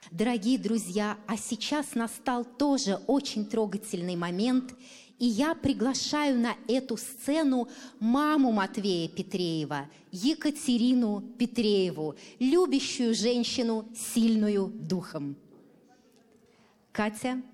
Дорогие друзья, а сейчас настал тоже очень трогательный момент, и я приглашаю на эту сцену маму Матвея Петреева, Екатерину Петрееву, любящую женщину, сильную духом. Катя.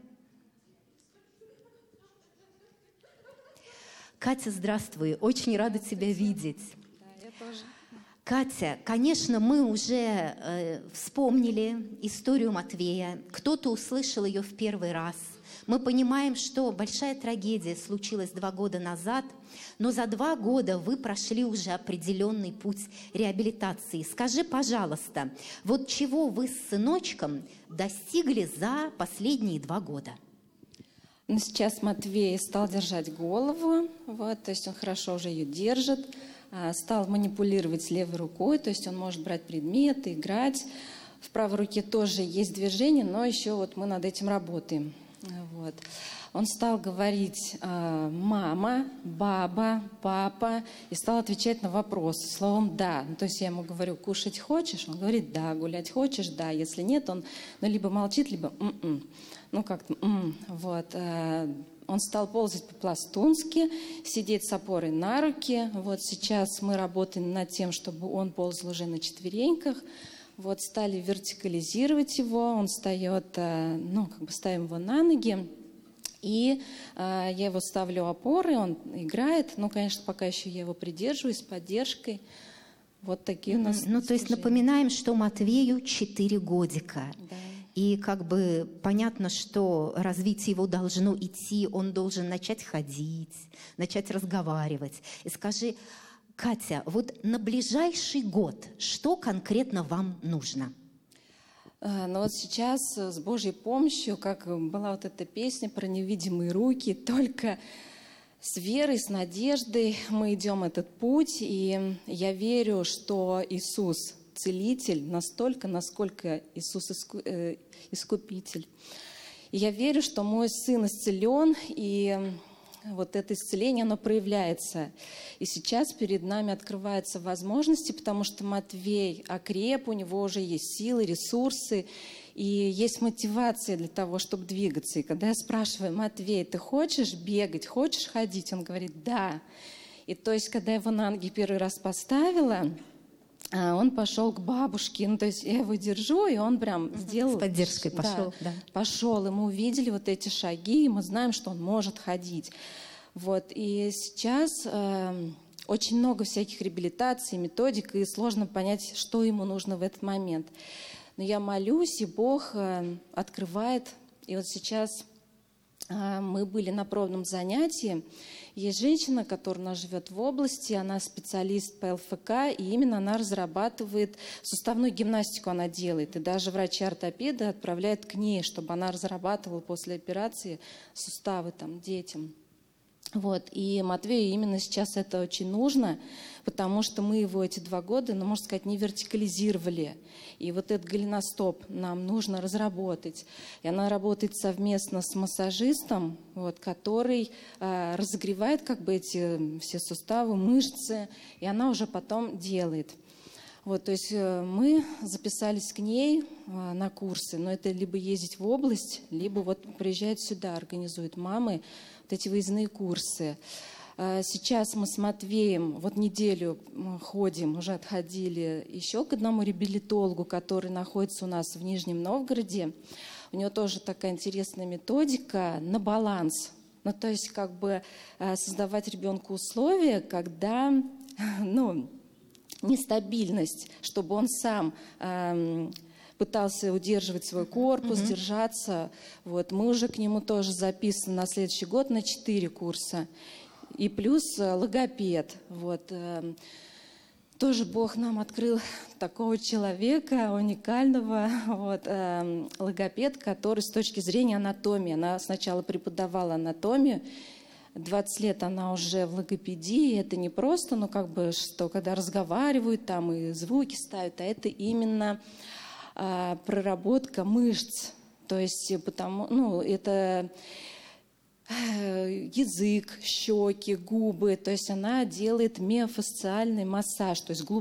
Катя, здравствуй, очень рада тебя видеть. Да, я тоже. Катя, конечно, мы уже вспомнили историю Матвея, кто-то услышал ее в первый раз. Мы понимаем, что большая трагедия случилась 2 года назад, но за 2 года вы прошли уже определенный путь реабилитации. Скажи, пожалуйста, вот чего вы с сыночком достигли за последние 2 года? Ну, сейчас Матвей стал держать голову, то есть он хорошо уже ее держит, стал манипулировать левой рукой, то есть он может брать предметы, играть. В правой руке тоже есть движение, но еще мы над этим работаем. Он стал говорить «мама», «баба», «папа» и стал отвечать на вопросы словом «да». То есть я ему говорю «кушать хочешь?» Он говорит «да», «гулять хочешь?» «Да». Если нет, он либо молчит, либо «м-м». Он стал ползать по-пластунски, сидеть с опорой на руки. Сейчас мы работаем над тем, чтобы он ползал уже на четвереньках. Стали вертикализировать его, он встает, ставим его на ноги. И я его ставлю опоры, он играет. Конечно, пока еще я его придерживаю с поддержкой. Вот такие у нас то есть напоминаем, что Матвею 4 годика. Да. И понятно, что развитие его должно идти, он должен начать ходить, начать разговаривать. И скажи, Катя, на ближайший год что конкретно вам нужно? Сейчас с Божьей помощью, как была эта песня про невидимые руки, только с верой, с надеждой мы идем этот путь. И я верю, что Иисус Целитель настолько, насколько Иисус Искупитель. И я верю, что мой сын исцелен, и это исцеление, оно проявляется. И сейчас перед нами открываются возможности, потому что Матвей окреп, у него уже есть силы, ресурсы, и есть мотивация для того, чтобы двигаться. И когда я спрашиваю: «Матвей, ты хочешь бегать, хочешь ходить?» Он говорит: «Да». И то есть, когда я его на ноги первый раз поставила, он пошел к бабушке, то есть я его держу, и он прям сделал... С поддержкой пошел, да. Пошел, и мы увидели эти шаги, и мы знаем, что он может ходить. И сейчас очень много всяких реабилитаций, методик, и сложно понять, что ему нужно в этот момент. Но я молюсь, и Бог открывает. И сейчас мы были на пробном занятии. Есть женщина, которая у нас живет в области, она специалист по ЛФК, и именно она разрабатывает суставную гимнастику, она делает. И даже врачи-ортопеды отправляют к ней, чтобы она разрабатывала после операции суставы детям. И Матвею именно сейчас это очень нужно, потому что мы его эти 2 года, можно сказать, не вертикализировали. И этот голеностоп нам нужно разработать. И она работает совместно с массажистом, который разогревает эти все суставы, мышцы, и она уже потом делает. То есть мы записались к ней на курсы, но это либо ездить в область, либо приезжать сюда, организуют мамы эти выездные курсы. Сейчас мы с Матвеем неделю ходим, уже отходили еще к одному реабилитологу, который находится у нас в Нижнем Новгороде. У него тоже такая интересная методика на баланс. То есть создавать ребенку условия, когда нестабильность, чтобы он сам пытался удерживать свой корпус, держаться. Мы уже к нему тоже записаны на следующий год на 4 курса. И плюс логопед. Тоже Бог нам открыл такого человека уникального, логопед, который с точки зрения анатомии. Она сначала преподавала анатомию, 20 лет она уже в логопедии. Это не просто, что когда разговаривают, и звуки ставят, а это именно проработка мышц. То есть, это язык, щеки, губы. То есть она делает миофасциальный массаж, то есть